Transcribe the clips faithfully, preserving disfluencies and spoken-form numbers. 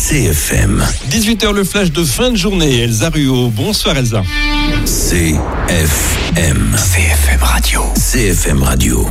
C F M. dix-huit heures, le flash de fin de journée. Elsa Ruot. Bonsoir Elsa. C F M. C F M Radio. C F M Radio.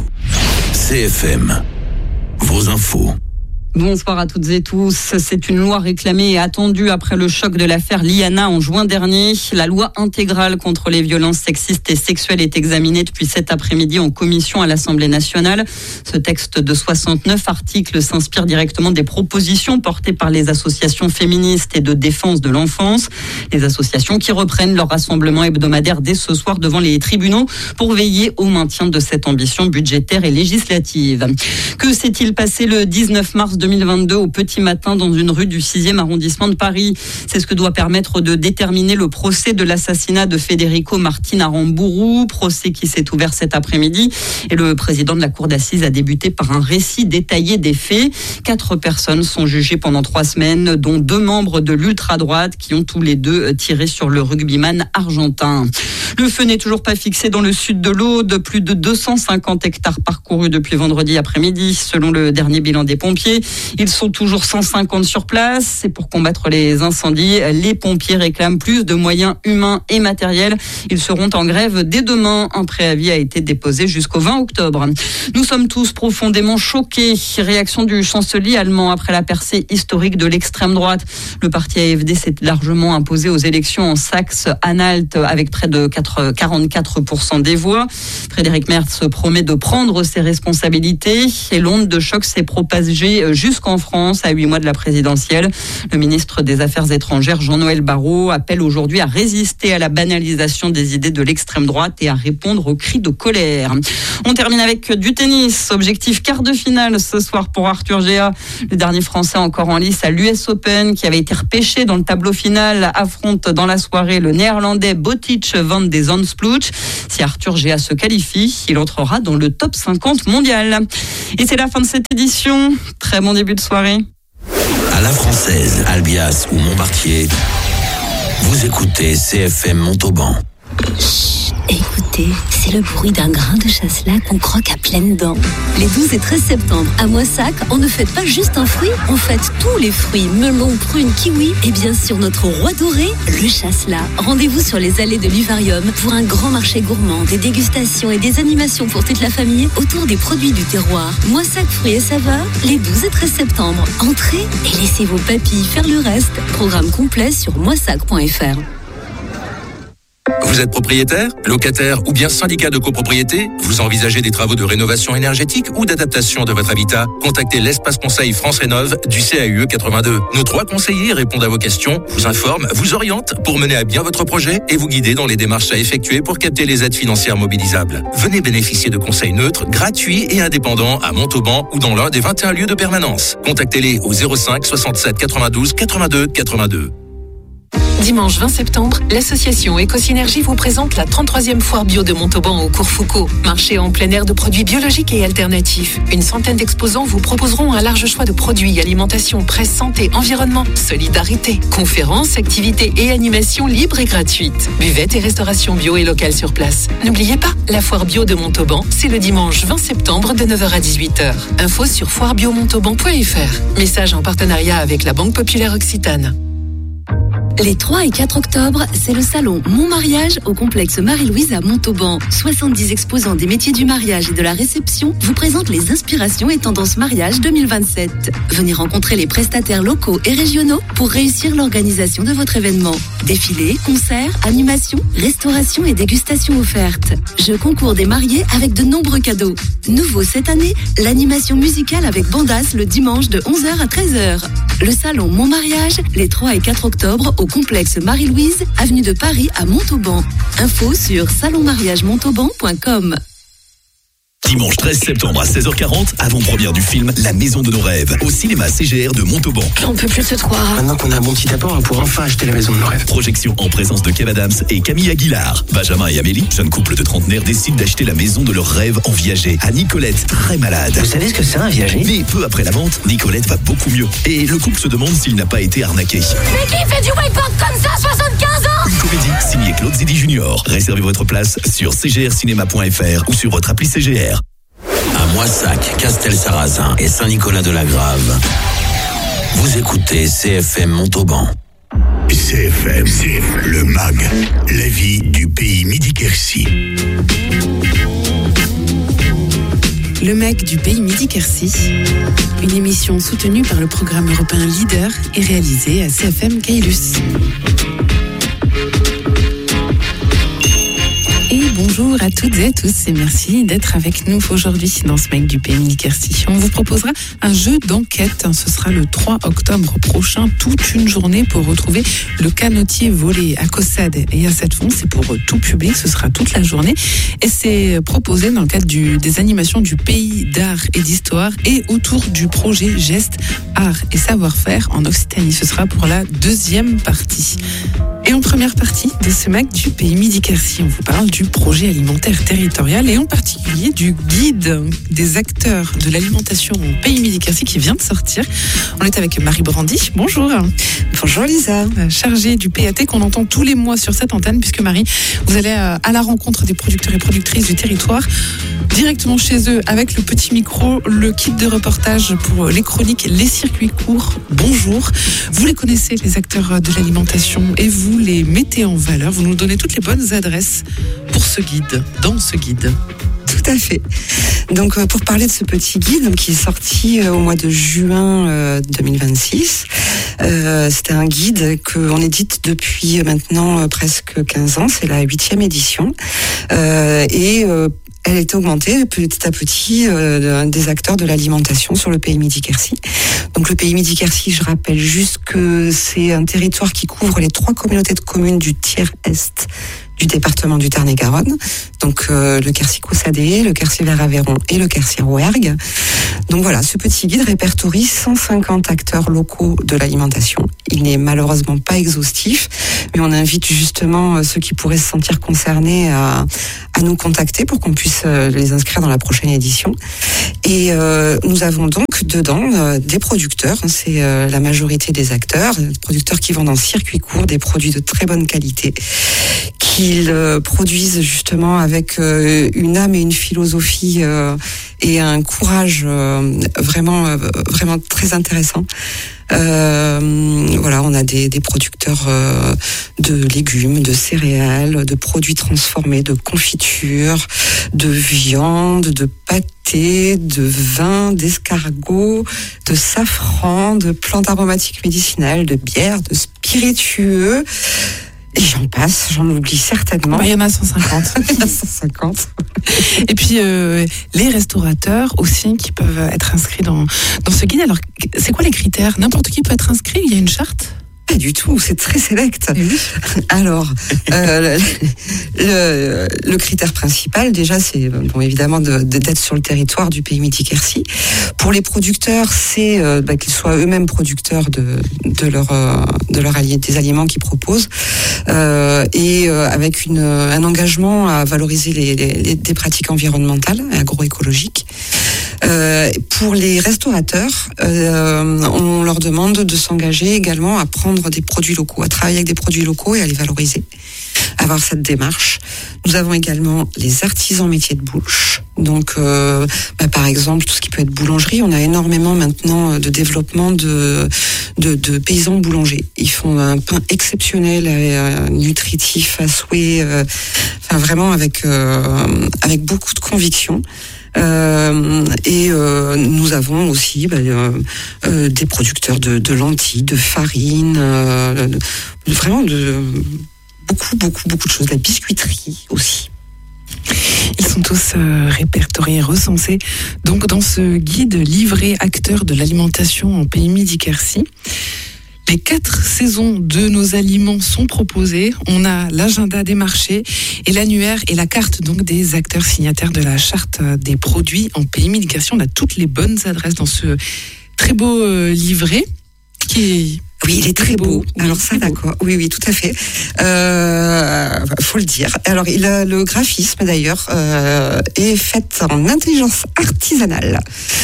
C F M. Vos infos. Bonsoir à toutes et tous. C'est une loi réclamée et attendue après le choc de l'affaire Liana en juin dernier. La loi intégrale contre les violences sexistes et sexuelles est examinée depuis cet après-midi en commission à l'Assemblée nationale. Ce texte de soixante-neuf articles s'inspire directement des propositions portées par les associations féministes et de défense de l'enfance. Les associations qui reprennent leur rassemblement hebdomadaire dès ce soir devant les tribunaux pour veiller au maintien de cette ambition budgétaire et législative. Que s'est-il passé le dix-neuf mars deux mille vingt-deux au petit matin dans une rue du sixième arrondissement de Paris? C'est ce que doit permettre de déterminer le procès de l'assassinat de Federico Martin Aramburu, procès qui s'est ouvert cet après-midi. Et le président de la cour d'assises a débuté par un récit détaillé des faits. Quatre personnes sont jugées pendant trois semaines, dont deux membres de l'ultra-droite qui ont tous les deux tiré sur le rugbyman argentin. Le feu n'est toujours pas fixé dans le sud de l'Aude. Plus de deux cent cinquante hectares parcourus depuis vendredi après-midi, selon le dernier bilan des pompiers. Ils sont toujours cent cinquante sur place. Et pour combattre les incendies, les pompiers réclament plus de moyens humains et matériels. Ils seront en grève dès demain. Un préavis a été déposé jusqu'au vingt octobre. Nous sommes tous profondément choqués. Réaction du chancelier allemand après la percée historique de l'extrême droite. Le parti A F D s'est largement imposé aux élections en Saxe-Anhalt avec près de quarante-quatre pour cent des voix. Frédéric Merz promet de prendre ses responsabilités et l'onde de choc s'est propagée jusqu'en France à huit mois de la présidentielle. Le ministre des Affaires étrangères, Jean-Noël Barrot, appelle aujourd'hui à résister à la banalisation des idées de l'extrême droite et à répondre aux cris de colère. On termine avec du tennis. Objectif quart de finale ce soir pour Arthur Géa. Le dernier Français encore en lice à l'U S Open qui avait été repêché dans le tableau final affronte dans la soirée le Néerlandais Botic van de Zandsploot. Si Arthur Géa se qualifie, il entrera dans le top cinquante mondial. Et c'est la fin de cette édition. Très bon début de soirée. À la française, Albias ou Montmartier, vous écoutez C F M Montauban. Chut, écoutez, c'est le bruit d'un grain de chasselas qu'on croque à pleines dents. Les douze et treize septembre, à Moissac, on ne fête pas juste un fruit, on fête tous les fruits, melons, prunes, kiwis et bien sûr notre roi doré, le chasselas. Rendez-vous sur les allées de l'Ivarium pour un grand marché gourmand, des dégustations et des animations pour toute la famille autour des produits du terroir. Moissac fruits et saveurs, les douze et treize septembre. Entrez et laissez vos papilles faire le reste. Programme complet sur moissac point f r. Vous êtes propriétaire, locataire ou bien syndicat de copropriété? Vous envisagez des travaux de rénovation énergétique ou d'adaptation de votre habitat? Contactez l'espace conseil France Rénov du C A U E quatre-vingt-deux. Nos trois conseillers répondent à vos questions, vous informent, vous orientent pour mener à bien votre projet et vous guider dans les démarches à effectuer pour capter les aides financières mobilisables. Venez bénéficier de conseils neutres, gratuits et indépendants à Montauban ou dans l'un des vingt et un lieux de permanence. Contactez-les au zéro cinq soixante-sept quatre-vingt-douze quatre-vingt-deux quatre-vingt-deux. Dimanche vingt septembre, l'association Éco-Synergie vous présente la trente-troisième foire bio de Montauban au cours Foucault. Marché en plein air de produits biologiques et alternatifs. Une centaine d'exposants vous proposeront un large choix de produits, alimentation, presse, santé, environnement, solidarité, conférences, activités et animations libres et gratuites. Buvette et restauration bio et locale sur place. N'oubliez pas, la foire bio de Montauban, c'est le dimanche vingt septembre de neuf heures à dix-huit heures. Info sur foire bio montauban point f r. Message en partenariat avec la Banque Populaire Occitane. Les trois et quatre octobre, c'est le salon Mon Mariage au complexe Marie-Louise à Montauban. soixante-dix exposants des métiers du mariage et de la réception vous présentent les inspirations et tendances mariage deux mille vingt-sept. Venez rencontrer les prestataires locaux et régionaux pour réussir l'organisation de votre événement. Défilés, concerts, animations, restauration et dégustations offertes. Jeux concours des mariés avec de nombreux cadeaux. Nouveau cette année, l'animation musicale avec Bandas le dimanche de onze heures à treize heures. Le salon Mon Mariage, les trois et quatre octobre au complexe Marie-Louise, avenue de Paris à Montauban. Info sur salon mariage montauban point com. Dimanche treize septembre à seize heures quarante, avant-première du film La Maison de nos rêves, au cinéma C G R de Montauban. J'en peux plus de te croire. Maintenant qu'on a un bon petit apport, on pourra enfin acheter la maison de nos rêves. Projection en présence de Kev Adams et Camille Aguilar. Benjamin et Amélie, jeune couple de trentenaires, décident d'acheter la maison de leurs rêves en viager. À Nicolette, très malade. Vous savez ce que c'est un viager? Mais peu après la vente, Nicolette va beaucoup mieux. Et le couple se demande s'il n'a pas été arnaqué. Mais qui fait du wakeboard comme ça, soixante-quinze ans? Une comédie signée Claude Zidi Junior. Réservez votre place sur c g r cinéma point f r ou sur votre appli C G R. À Moissac, Castel-Sarrazin et Saint-Nicolas-de-la-Grave, Vous écoutez C F M Montauban. C F M, C F M, le M A G, la vie du pays Midi-Quercy. Le M A G du pays Midi-Quercy, une émission soutenue par le programme européen Leader et réalisée à C F M Caylus. Et bonjour à toutes et à tous et merci d'être avec nous aujourd'hui dans ce M A G du pays Midi-Quercy. On vous proposera un jeu d'enquête. Ce sera le trois octobre prochain, toute une journée pour retrouver le canotier volé à Caussade et à Sept-Fonds. C'est pour tout public, ce sera toute la journée. Et c'est proposé dans le cadre du, des animations du pays d'art et d'histoire et autour du projet Gestes, Art et Savoir-faire en Occitanie. Ce sera pour la deuxième partie. Et en première partie de ce M A G du pays Midi-Quercy, on vous parle du projet alimentaire territorial et en particulier du guide des acteurs de l'alimentation au pays Midi-Quercy qui vient de sortir. On est avec Marie Brandy. Bonjour. Bonjour Lisa. Chargée du P A T qu'on entend tous les mois sur cette antenne, puisque Marie, vous allez à la rencontre des producteurs et productrices du territoire, directement chez eux avec le petit micro, le kit de reportage pour les chroniques, les circuits courts. Bonjour. Vous les connaissez, les acteurs de l'alimentation, et vous les mettez en valeur. Vous nous donnez toutes les bonnes adresses pour ce guide, dans ce guide. Tout à fait. Donc euh, pour parler de ce petit guide donc, qui est sorti euh, au mois de juin euh, deux mille vingt-six, euh, c'était un guide qu'on édite depuis euh, maintenant euh, presque quinze ans, c'est la huitième édition. Euh, et euh, elle est augmentée petit à petit euh, des acteurs de l'alimentation sur le pays Midi-Quercy. Donc le pays Midi-Quercy, je rappelle juste que c'est un territoire qui couvre les trois communautés de communes du tiers est du département du Tarn-et-Garonne, donc euh, le Quercy-Coussadet, le Quercy-Vert-Aveyron et le Quercy-Rouergue. Donc voilà, ce petit guide répertorie cent cinquante acteurs locaux de l'alimentation. Il n'est malheureusement pas exhaustif, mais on invite justement euh, ceux qui pourraient se sentir concernés à, à nous contacter pour qu'on puisse euh, les inscrire dans la prochaine édition. Et euh, nous avons donc dedans euh, des producteurs, hein, c'est euh, la majorité des acteurs, des producteurs qui vendent en circuit court des produits de très bonne qualité, qu'ils euh, produisent justement avec euh, une âme et une philosophie euh, et un courage euh, vraiment euh, vraiment très intéressant. Euh, voilà, on a des, des producteurs euh, de légumes, de céréales, de produits transformés, de confitures, de viande, de pâté, de vin, d'escargots, de safran, de plantes aromatiques médicinales, de bières, de spiritueux. Et j'en passe, j'en oublie certainement. Bah, il y en a cent cinquante. Il y en a cent cinquante. Et puis, euh, les restaurateurs aussi qui peuvent être inscrits dans, dans ce guide. Alors, c'est quoi les critères ? N'importe qui peut être inscrit ? Il y a une charte ? Pas du tout, c'est très sélect. Oui. Alors, euh, le, le critère principal, déjà, c'est bon, évidemment de, de, d'être sur le territoire du pays Midi-Quercy. Pour les producteurs, c'est euh, bah, qu'ils soient eux-mêmes producteurs de, de leur, euh, de leur allié, des aliments qu'ils proposent, euh, et euh, avec une, un engagement à valoriser les, les, les, des pratiques environnementales et agroécologiques. Euh, pour les restaurateurs, euh, on leur demande de s'engager également à prendre des produits locaux, à travailler avec des produits locaux et à les valoriser, avoir cette démarche. Nous avons également les artisans métiers de bouche. Donc, euh, bah, par exemple, tout ce qui peut être boulangerie, on a énormément maintenant de développement de, de, de paysans boulangers. Ils font un pain exceptionnel, euh, nutritif, à souhait, euh, enfin vraiment avec, euh, avec beaucoup de conviction. Euh, et euh, nous avons aussi bah, euh, euh, des producteurs de, de lentilles, de farine, euh, de, vraiment de beaucoup, beaucoup, beaucoup de choses. La biscuiterie aussi. Ils sont tous euh, répertoriés, recensés donc dans ce guide livré acteurs de l'alimentation en pays Midi-Quercy. Les quatre saisons de nos aliments sont proposées. On a l'agenda des marchés et l'annuaire et la carte donc des acteurs signataires de la charte des produits en pays Midi-Quercy. On a toutes les bonnes adresses dans ce très beau euh, livret qui est... Oui, il est très beau. beau. Alors ça, d'accord. Oui, oui, tout à fait. Euh, faut le dire. Alors, il a le graphisme d'ailleurs euh, est fait en intelligence artisanale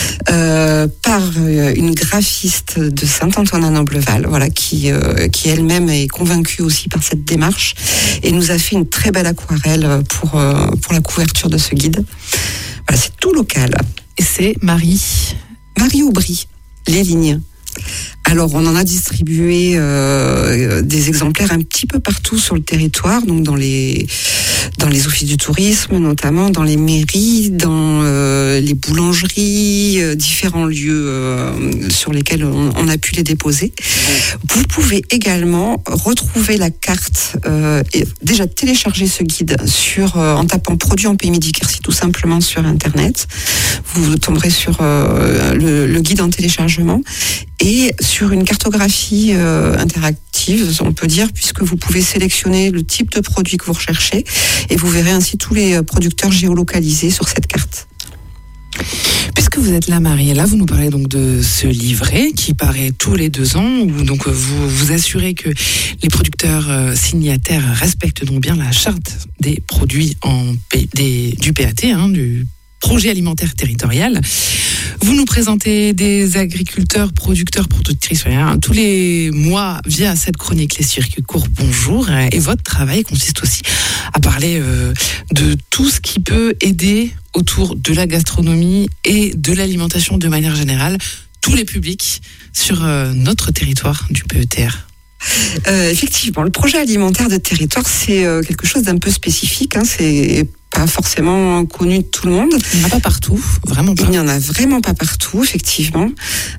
euh, par une graphiste de Saint-Antonin-Nobleval, voilà, qui euh, qui elle-même est convaincue aussi par cette démarche et nous a fait une très belle aquarelle pour euh, pour la couverture de ce guide. Voilà, c'est tout local. Et c'est Marie Marie Aubry, les lignes. Alors, on en a distribué euh, des exemplaires un petit peu partout sur le territoire, donc dans les dans les offices du tourisme, notamment dans les mairies, dans euh, les boulangeries, euh, différents lieux euh, sur lesquels on, on a pu les déposer. Vous pouvez également retrouver la carte, euh, et déjà télécharger ce guide sur euh, en tapant produit en Pays Midi-Quercy tout simplement sur Internet. Vous tomberez sur euh, le, le guide en téléchargement et sur une cartographie euh, interactive, on peut dire, puisque vous pouvez sélectionner le type de produit que vous recherchez et vous verrez ainsi tous les producteurs géolocalisés sur cette carte. Puisque vous êtes là, Mariella, vous nous parlez donc de ce livret qui paraît tous les deux ans, où donc vous vous assurez que les producteurs euh, signataires respectent donc bien la charte des produits en P- des, du P A T, hein, du projet alimentaire territorial. Vous nous présentez des agriculteurs, producteurs, productrices hein, tous les mois via cette chronique Les Circuits Courts. Bonjour. Et votre travail consiste aussi à parler euh, de tout ce qui peut aider autour de la gastronomie et de l'alimentation de manière générale, tous les publics sur euh, notre territoire du P E T R. Euh, effectivement, le projet alimentaire de territoire, c'est euh, quelque chose d'un peu spécifique. Hein, c'est pas forcément connu de tout le monde. Il n'y en a pas partout, vraiment pas. Il n'y en a vraiment pas partout, effectivement.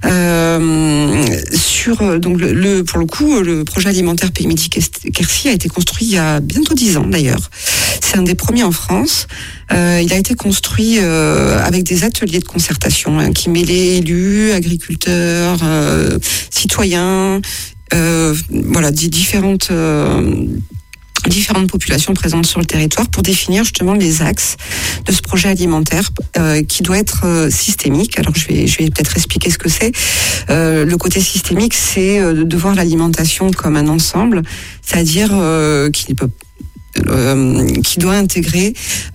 Euh, sur donc le, le pour le coup, le projet alimentaire Pays Midi-Quercy a été construit il y a bientôt dix ans d'ailleurs. C'est un des premiers en France. Euh, il a été construit euh, avec des ateliers de concertation hein, qui mêlaient élus, agriculteurs, euh, citoyens. Euh, voilà, différentes euh, différentes populations présentes sur le territoire pour définir justement les axes de ce projet alimentaire euh, qui doit être euh, systémique. Alors je vais je vais peut-être expliquer ce que c'est. Euh, le côté systémique, c'est euh, de voir l'alimentation comme un ensemble, c'est-à-dire euh, qu'il peut Euh, qui doit intégrer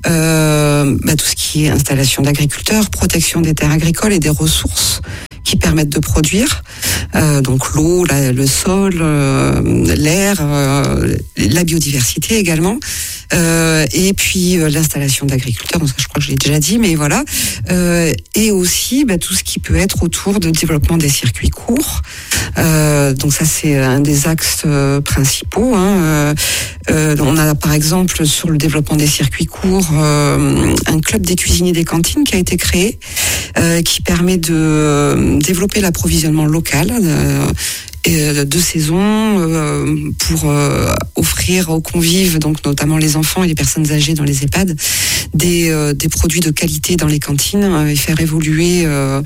euh, bah, tout ce qui est installation d'agriculteurs, protection des terres agricoles et des ressources qui permettent de produire, euh, donc l'eau, la, le sol, euh, l'air, euh, la biodiversité également, euh, et puis euh, l'installation d'agriculteurs, donc ça je crois que je l'ai déjà dit, mais voilà, euh, et aussi bah, tout ce qui peut être autour du développement des circuits courts, euh, donc ça c'est un des axes euh, principaux, hein, euh, euh, on a par exemple sur le développement des circuits courts euh, un club des cuisiniers des cantines qui a été créé, euh, qui permet de euh, développer l'approvisionnement local euh, et de saison euh, pour euh, offrir aux convives, donc notamment les enfants et les personnes âgées dans les EHPAD, des, euh, des produits de qualité dans les cantines euh, et faire évoluer euh,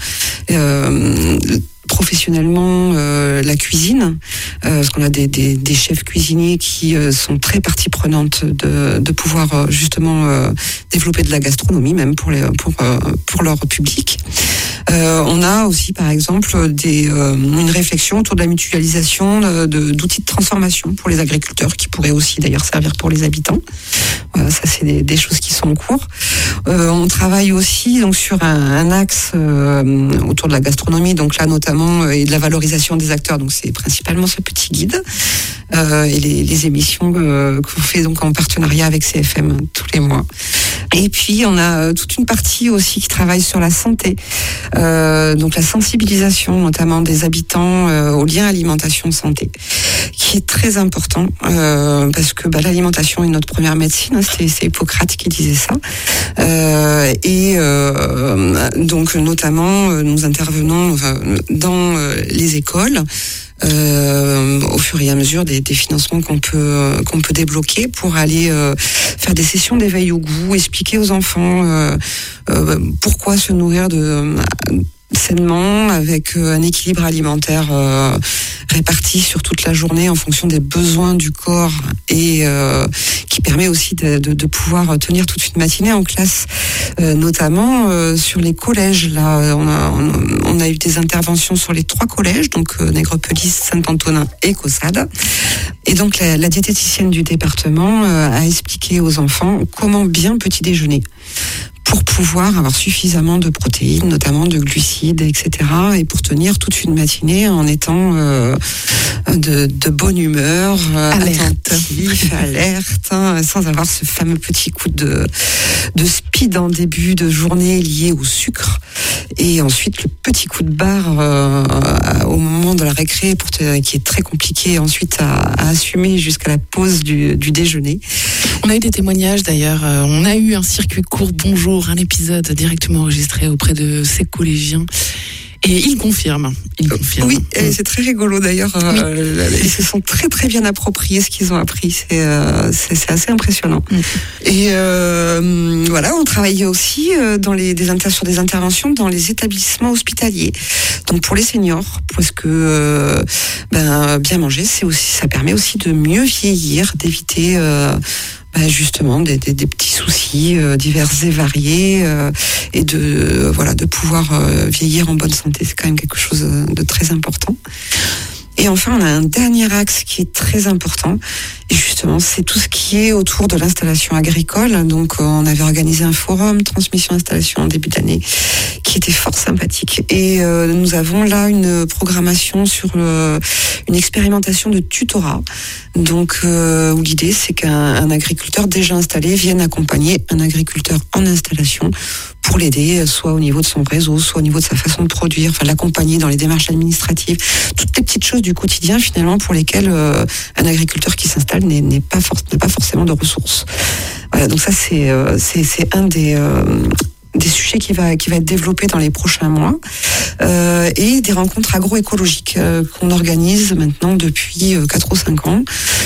euh, professionnellement euh, la cuisine, euh, parce qu'on a des, des, des chefs cuisiniers qui euh, sont très partie prenante de, de pouvoir euh, justement euh, développer de la gastronomie même pour, les, pour, euh, pour leur public. Euh, on a aussi par exemple des, euh, une réflexion autour de la mutualisation de, de, d'outils de transformation pour les agriculteurs qui pourraient aussi d'ailleurs servir pour les habitants. Voilà, ça c'est des, des choses qui sont en cours. Euh, on travaille aussi donc sur un, un axe euh, autour de la gastronomie, donc là notamment et de la valorisation des acteurs. Donc c'est principalement ce petit guide euh, et les, les émissions euh, qu'on fait donc en partenariat avec C F M tous les mois. Et puis on a toute une partie aussi qui travaille sur la santé, euh, donc la sensibilisation notamment des habitants euh, au lien alimentation-santé, qui est très important euh, parce que bah, l'alimentation est notre première médecine. Hein, c'est, c'est Hippocrate qui disait ça. Euh, et euh, donc notamment nous intervenons dans les écoles euh, au fur et à mesure des, des financements qu'on peut qu'on peut débloquer pour aller euh, faire des sessions d'éveil au goût, expliquer aux enfants euh, euh, pourquoi se nourrir de euh, sainement avec un équilibre alimentaire euh, réparti sur toute la journée en fonction des besoins du corps et euh, qui permet aussi de, de, de pouvoir tenir toute une matinée en classe, euh, notamment euh, sur les collèges. Là, on a, on, on a eu des interventions sur les trois collèges, donc euh, Nègrepelisse, Saint-Antonin et Caussade. Et donc la, la diététicienne du département euh, a expliqué aux enfants comment bien petit déjeuner pour pouvoir avoir suffisamment de protéines, notamment de glucides, et cetera, et pour tenir toute une matinée en étant euh, de, de bonne humeur, alerte, attentif, alerte, hein, sans avoir ce fameux petit coup de, de speed en début de journée lié au sucre, et ensuite le petit coup de barre euh, au moment de la récré pour te, qui est très compliqué ensuite à, à assumer jusqu'à la pause du, du déjeuner. On a eu des témoignages d'ailleurs, euh, on a eu un circuit court bonjour, un épisode directement enregistré auprès de ces collégiens. Et ils confirment. Ils confirment. Oui, et c'est très rigolo d'ailleurs. Oui. Euh, ils se sont très très bien appropriés ce qu'ils ont appris. C'est, euh, c'est, c'est assez impressionnant. Mm. Et euh, voilà, on travaille aussi dans les, des, sur des interventions dans les établissements hospitaliers. Donc pour les seniors, parce que euh, ben, bien manger, c'est aussi, ça permet aussi de mieux vieillir, d'éviter euh, ben justement des, des, des petits soucis euh, divers et variés, euh, et de euh, voilà de pouvoir euh, vieillir en bonne santé. C'est quand même quelque chose de très important. Et enfin, on a un dernier axe qui est très important. Et justement, c'est tout ce qui est autour de l'installation agricole. Donc, on avait organisé un forum transmission installation en début d'année qui était fort sympathique. Et euh, nous avons là une programmation sur euh, une expérimentation de tutorat. Donc, euh, où l'idée, c'est qu'un un agriculteur déjà installé vienne accompagner un agriculteur en installation pour l'aider, soit au niveau de son réseau, soit au niveau de sa façon de produire, enfin l'accompagner dans les démarches administratives, toutes les petites choses du quotidien finalement pour lesquelles euh, un agriculteur qui s'installe n'est, n'est pas for- n'a pas forcément de ressources. Voilà, donc ça c'est euh, c'est, c'est un des euh, des sujets qui va qui va être développé dans les prochains mois, euh, et des rencontres agroécologiques euh, qu'on organise maintenant depuis euh, quatre ou cinq ans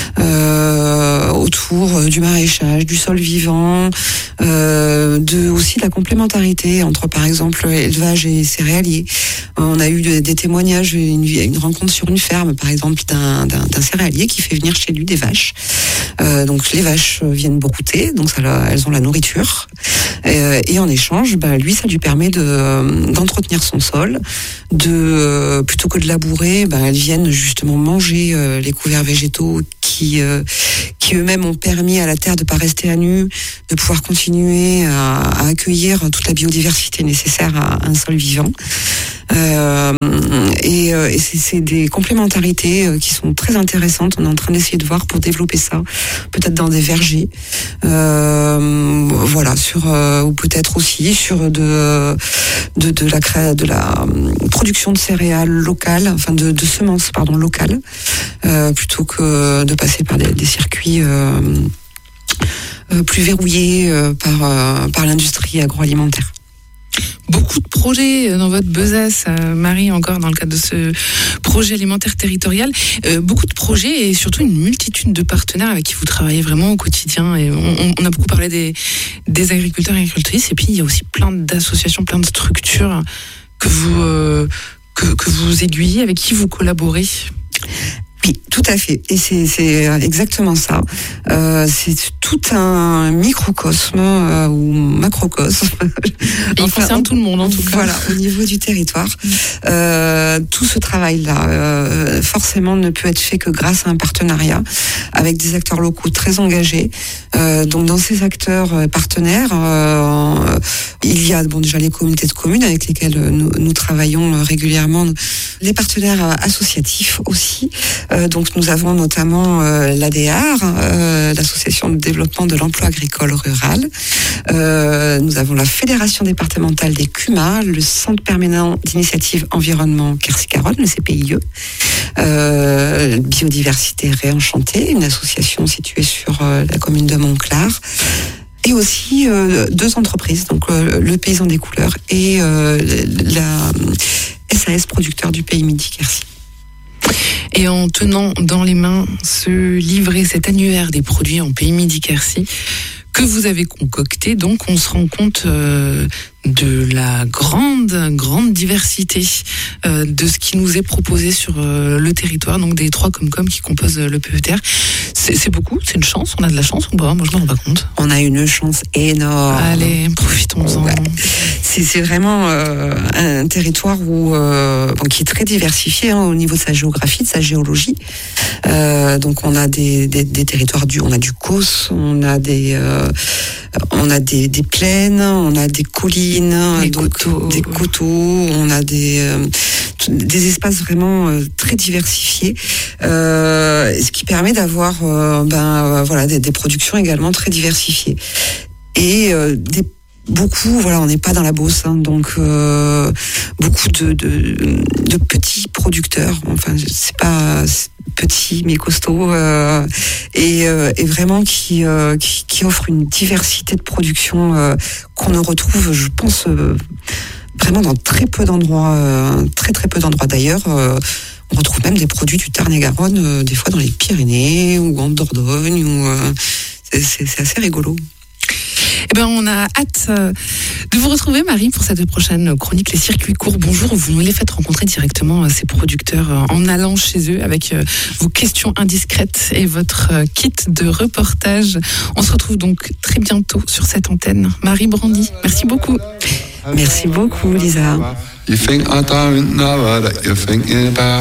euh, autour euh, du maraîchage, du sol vivant, euh, de aussi de la complémentarité entre par exemple élevage et céréalier. On a eu de, des témoignages, une, une rencontre sur une ferme par exemple d'un, d'un, d'un céréalier qui fait venir chez lui des vaches. Euh, donc les vaches viennent brouter, donc ça, elles ont la nourriture, euh, et en échange, ben, lui, ça lui permet de, d'entretenir son sol, de plutôt que de labourer, ben, elles viennent justement manger euh, les couverts végétaux qui, euh, qui eux-mêmes ont permis à la terre de pas rester à nu, de pouvoir continuer à, à accueillir toute la biodiversité nécessaire à un sol vivant. Euh, et, et c'est, c'est des complémentarités qui sont très intéressantes. On est en train d'essayer de voir pour développer ça, peut-être dans des vergers, euh, voilà, sur euh, ou peut-être aussi sur de de, de la cré- de la production de céréales locales, enfin de, de semences pardon locales, euh, plutôt que de passer par des, des circuits euh, euh, plus verrouillés euh, par euh, par l'industrie agroalimentaire. Beaucoup de projets dans votre besace, Marie, encore dans le cadre de ce projet alimentaire territorial. Euh, beaucoup de projets et surtout une multitude de partenaires avec qui vous travaillez vraiment au quotidien. Et on, on a beaucoup parlé des, des agriculteurs et agricultrices. Et puis, il y a aussi plein d'associations, plein de structures que vous, euh, que, que vous aiguillez, avec qui vous collaborez. Oui, tout à fait. Et c'est, c'est exactement ça. Euh, c'est tout un microcosme euh, ou macrocosme. Et il concerne enfin, tout le monde en tout cas. Voilà, au niveau du territoire. Euh, tout ce travail-là, euh, forcément, ne peut être fait que grâce à un partenariat avec des acteurs locaux très engagés. Euh, donc, dans ces acteurs partenaires, euh, il y a bon déjà les communautés de communes avec lesquelles nous, nous travaillons régulièrement, les partenaires associatifs aussi. Euh, donc nous avons notamment euh, l'A D R, euh, l'association de développement de l'emploi agricole rural. Euh, nous avons la fédération départementale des C U M A, le centre permanent d'initiative environnement Quercy-Garonne, le C P I E. Euh, biodiversité réenchantée, une association située sur euh, la commune de Montclar. Et aussi euh, deux entreprises, donc euh, le Paysan des Couleurs et euh, la S A S producteur du pays Midi-Quercy. Et en tenant dans les mains ce livret, cet annuaire des produits en pays Midi-Quercy que vous avez concocté, donc on se rend compte euh, de la grande, grande diversité euh, de ce qui nous est proposé sur euh, le territoire, donc des trois Comcom qui composent le P E T R. C'est, c'est beaucoup, c'est une chance, on a de la chance ou pas ? Moi je m'en rends pas compte. On a une chance énorme. Allez, profitons-en. Ouais. C'est, c'est vraiment euh, un territoire où, euh, bon, qui est très diversifié hein, au niveau de sa géographie, de sa géologie. Euh, donc on a des, des, des territoires du, on a du Causse, on a des, euh, on a des, des plaines, on a des collines, des donc coteaux. des coteaux, on a des, euh, des espaces vraiment euh, très diversifiés, euh, ce qui permet d'avoir, euh, ben euh, voilà, des, des productions également très diversifiées et euh, des beaucoup, voilà, on n'est pas dans la Beauce, hein, donc euh, beaucoup de, de, de petits producteurs. Enfin, c'est pas petit mais costaud euh, et, euh, et vraiment qui, euh, qui qui offre une diversité de production euh, qu'on ne retrouve, je pense, euh, vraiment dans très peu d'endroits, euh, très très peu d'endroits. D'ailleurs, euh, on retrouve même des produits du Tarn-et-Garonne, euh, des fois dans les Pyrénées ou en Dordogne. Ou euh, c'est, c'est, c'est assez rigolo. Eh ben, on a hâte de vous retrouver, Marie, pour cette prochaine chronique Les Circuits Courts. Bonjour, vous nous les faites rencontrer directement ces producteurs en allant chez eux avec vos questions indiscrètes et votre kit de reportage. On se retrouve donc très bientôt sur cette antenne. Marie Brandy, merci beaucoup. Merci beaucoup, Lisa. You think I don't know that you're thinking about